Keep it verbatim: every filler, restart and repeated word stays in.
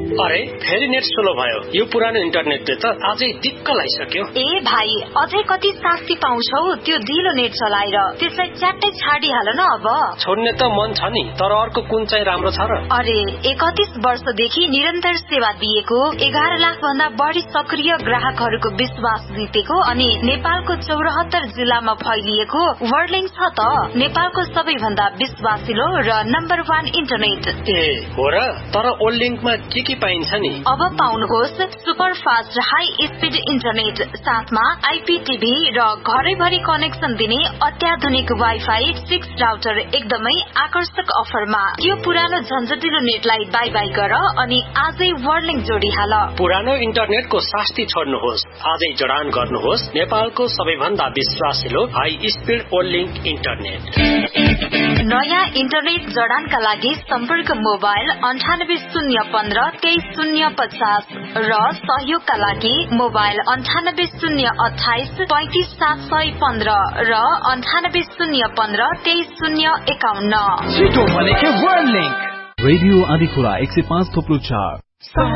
अरे फेरि net slow भयो। यो पुरानो इन्टरनेटले त अझै दिक्क लागिसक्यो। ए भाइ, अझै कति शास्ति पाउँछौ त्यो ढिलो नेट चलाएर? त्यसलाई च्याट्टै छाडिहाल न अब। छोड्ने त मन छ नि, तर अर्को कुन चाहिँ राम्रो छ र? अरे एकतीस वर्षदेखि निरन्तर सेवा दिएको, एघार लाख भन्दा बढी सक्रिय ग्राहकहरूको विश्वास जितेको अनि नेपालको चौरात्तर जिल्लामा फैलिएको वर्ल्डलिंक छ त नेपालको सबैभन्दा विश्वासिलो र नम्बर वान इन्टरनेट। ए हो र? तर वर्ल्डलिंकमा के के पाइन्छ नि? अब पाउनुहोस् super fast high speed internet, साथमा आइपीटीभी र घरैभरि कनेक्सन दिने अत्याधुनिक वाइफाई सिक्स राउटर एकदमै आकर्षक अफरमा। यो पुरानो झन्झटिलो नेटलाई बाई बाई गर अनि आजै वर्ल्डलिंक जोडिहाल। पुरानो इन्टरनेटको शास्ति छोड्नुहोस्, आजै जडान गर्नुहोस् नेपालको सबैभन्दा विश्वासिलो हाई स्पिड वर्ल्डलिंक इन्टरनेट। नयाँ इन्टरनेट जडानका लागि सम्पर्क मोबाइल अन्ठानब्बे शून्य पन्ध्र तेइस शून्य पचास र सहयोगका लागि मोबाइल अन्ठानब्बे शून्य अठाइस पैंतिस सात सय पन्ध्र र अन्ठानब्बे शून्य पन्ध्र तेइस शून्य एकाउन्न। रेडियो आदिखुरा एक सय पाँच थोप्लो चार।